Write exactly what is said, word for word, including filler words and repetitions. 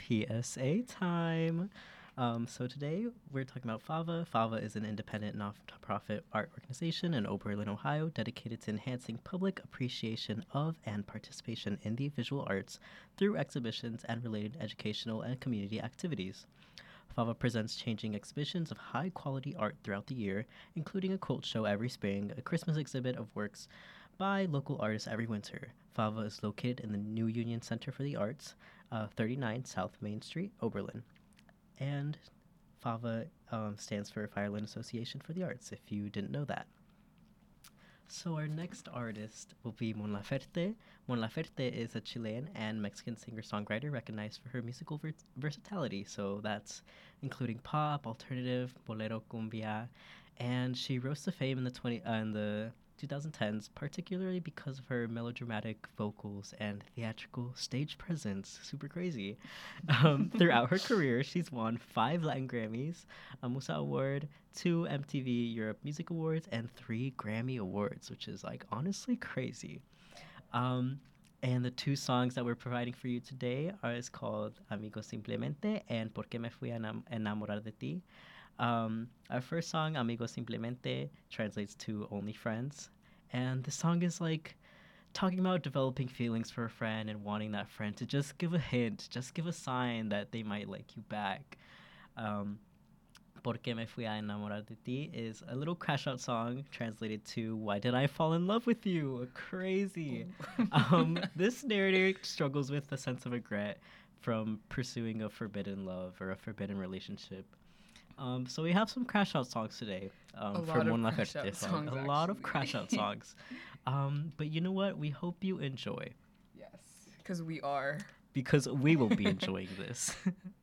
P S A time. Um, so today we're talking about FAVA. FAVA is an independent nonprofit art organization in Oberlin, Ohio, dedicated to enhancing public appreciation of and participation in the visual arts through exhibitions and related educational and community activities. FAVA presents changing exhibitions of high-quality art throughout the year, including a quilt show every spring, a Christmas exhibit of works by local artists every winter. FAVA is located in the New Union Center for the Arts, uh, thirty-nine South Main Street, Oberlin. And FAVA um, stands for Fireland Association for the Arts, if you didn't know that. So our next artist will be Mon Laferte. Mon Laferte is a Chilean and Mexican singer-songwriter recognized for her musical ver- versatility. So that's including pop, alternative, bolero, cumbia, and she rose to fame in the twenty uh, in the twenty tens, particularly because of her melodramatic vocals and theatrical stage presence. Super crazy. Um, throughout her career, she's won five Latin Grammys, a Musa Award, two M T V Europe Music Awards, and three Grammy Awards, which is like honestly crazy. Um, and the two songs that we're providing for you today are is called Amigo Simplemente and Por qué me fui a enam- enamorar de ti. Um, our first song, Amigo Simplemente, translates to Only Friends. And the song is like talking about developing feelings for a friend and wanting that friend to just give a hint, just give a sign that they might like you back. Um, Por qué me fui a enamorar de ti is a little crash out song translated to Why did I fall in love with you? Crazy. um, this narrator struggles with a sense of regret from pursuing a forbidden love or a forbidden relationship. Um, so we have some crash out songs today. Um, a for lot Mon of crash Laferte out song. songs, A actually. lot of crash out songs. Um, but you know what? We hope you enjoy. Yes, because we are. Because we will be enjoying this.